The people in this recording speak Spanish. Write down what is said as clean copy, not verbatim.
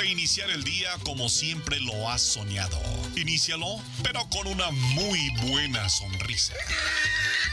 iniciar el día como siempre lo has soñado. Inícialo, pero con una muy buena sonrisa.